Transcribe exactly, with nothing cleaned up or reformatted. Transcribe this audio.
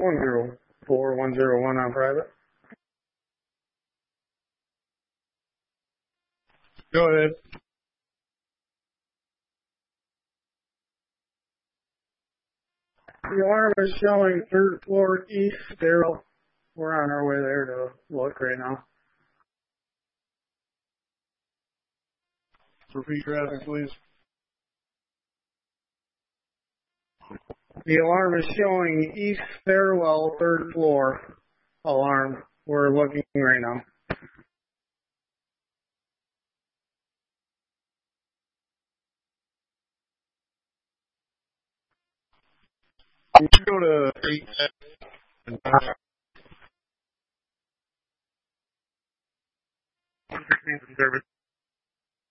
one zero four one zero one on private. Go ahead. The alarm is showing third floor east stairwell. We're on our way there to look right now. Repeat traffic, please. The alarm is showing east stairwell, third floor alarm. We're looking right now. Can you go to eight and service.